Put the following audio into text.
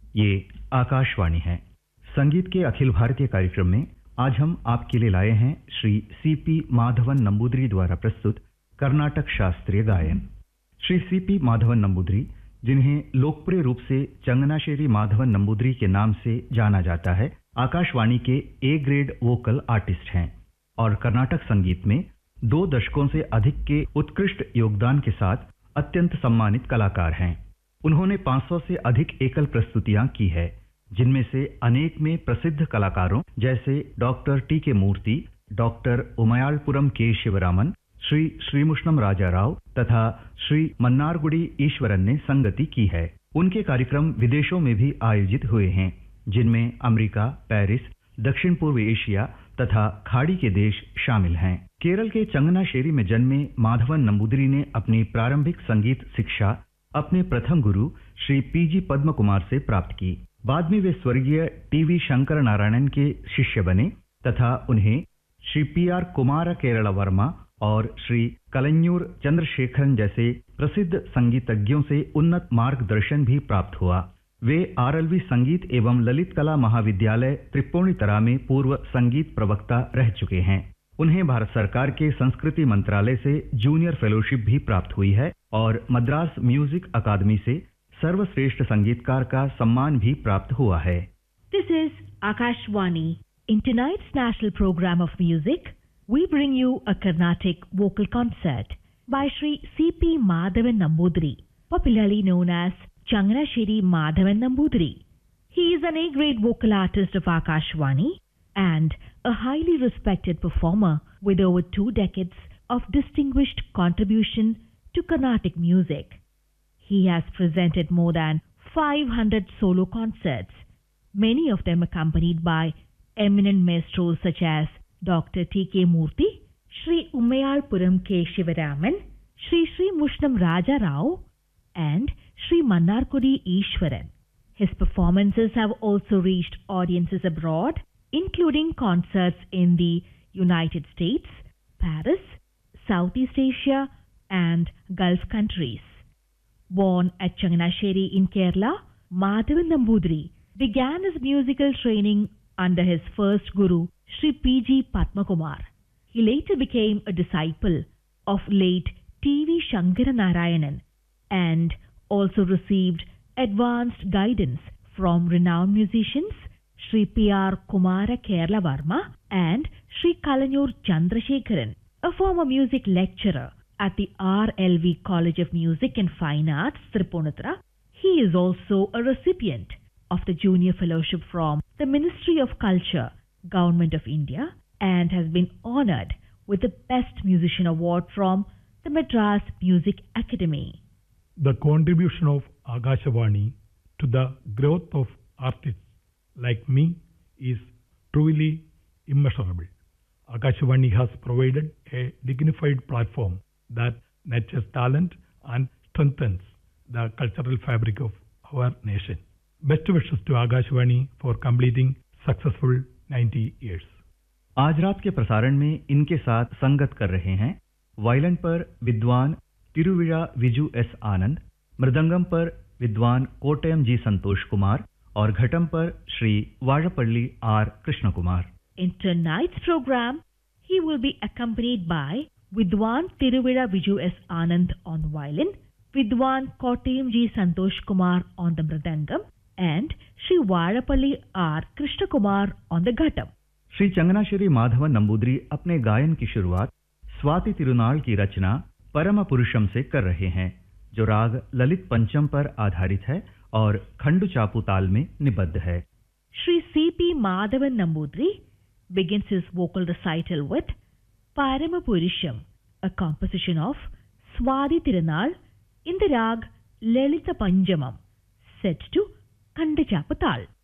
ये आकाशवाणी है। संगीत के अखिल भारतीय कार्यक्रम में आज हम आपके लिए लाए हैं श्री सीपी माधवन नंबूदरी द्वारा प्रस्तुत कर्नाटक शास्त्रीय गायन। श्री सीपी माधवन नंबूदरी, जिन्हें लोकप्रिय रूप से चंगनाशेरी माधवन नंबूदरी के नाम से जाना जाता है, आकाशवाणी के ए ग्रेड वोकल आर्टिस्ट हैं और कर्नाटक संगीत में 2 दशकों से अधिक के उत्कृष्ट योगदान के साथ अत्यंत सम्मानित कलाकार हैं। उन्होंने 500 से अधिक एकल प्रस्तुतियां की है, जिनमें से अनेक में प्रसिद्ध कलाकारों जैसे डॉक्टर टी.के. मूर्ति, डॉक्टर उमयालपुरम के. शिवरामन, श्री श्रीमुष्णम राजा राव तथा श्री मन्नारगुडी ईश्वरन ने संगति की है। उनके कार्यक्रम विदेशों में भी आयोजित हुए हैं, जिनमें अमेरिका, पेरिस, दक्षिण पूर्व एशिया तथा खाड़ी के देश शामिल हैं। केरल के चंगनाशेरी में जन्मे माधवन नंबूदरी ने अपनी प्रारंभिक संगीत शिक्षा अपने प्रथम गुरु श्री पी.जी. पद्म कुमार से प्राप्त की। बाद में वे स्वर्गीय टी.वी. शंकर नारायणन के शिष्य बने तथा उन्हें श्री पी.आर. कुमार केरल वर्मा और श्री कलन्यूर चंद्रशेखरन जैसे प्रसिद्ध संगीतज्ञों से उन्नत मार्गदर्शन भी प्राप्त हुआ। वे आरएलवी संगीत एवं ललित कला महाविद्यालय त्रिपुनितरा में पूर्व संगीत प्रवक्ता रह चुके हैं। उन्हें भारत सरकार के संस्कृति मंत्रालय से जूनियर फेलोशिप भी प्राप्त हुई है और मद्रास म्यूजिक अकादमी से सर्वश्रेष्ठ संगीतकार का सम्मान भी प्राप्त हुआ है। This is Akashvani. In tonight's national program of music, we bring you a Carnatic vocal concert by Sri C.P. Madhavan Nambudiri, popularly known as Changanasheri Madhavan Nambudiri. He is an A-grade vocal artist of Akashvani and a highly respected performer with over 2 decades of distinguished contribution to Carnatic music. He has presented more than 500 solo concerts, many of them accompanied by eminent maestros such as Dr. T.K. Murthy, Sri Umayalpuram K. Shivaraman, Sri Mushnam Raja Rao, and Sri Mannargudi Ishwaran. His performances have also reached audiences abroad, including concerts in the United States, Paris, Southeast Asia, and Gulf countries. Born at Changanasheri in Kerala, Madhavan Nambudiri began his musical training under his first guru, Sri P.G. Padma Kumar. He later became a disciple of late T.V. Shankara Narayanan and also received advanced guidance from renowned musicians Sri P.R. Kumara Kerala Varma and Sri Kalanur Chandrasekharan, a former music lecturer at the RLV College of Music and Fine Arts, Tripunithura. He is also a recipient of the Junior Fellowship from the Ministry of Culture, Government of India, and has been honored with the Best Musician Award from the Madras Music Academy. The contribution of Akashvani to the growth of artists like me is truly immeasurable. Akashvani has provided a dignified platform that nurtures talent and strengthens the cultural fabric of our nation. Best wishes to Akashvani for completing successful 90 years. आज रात के प्रसारण में इनके साथ संगत कर रहे हैं वायलिन पर विद्वान तिरुविरा विजू एस आनंद, मृदंगम पर विद्वान कोटयम जी संतोष कुमार और घटम पर Shri वाड़पल्ली are Krishna Kumar. In tonight's program, he will be accompanied by Vidwan Tiruvira Viju S. Anand on violin, Vidwan Kottayam G. Santosh Kumar on the mridangam, and Sri Vaड़apalli R. Krishna Kumar on the ghatam. Shri Changanassery Madhavan Namboodiri अपने गायन की शुरुआत स्वाति तिरुनाल की रचना परम पुरुषम से कर रहे हैं, जो राग ललित पंचम पर आधारित है और खंडु चापू ताल में निबद्ध है। Sri C.P. Madhavan Nambudiri begins his vocal recital with Parama Purusham, a composition of Swati Tirunal in the rag Lalita Panjamam, set to Khandu Chapu Tal.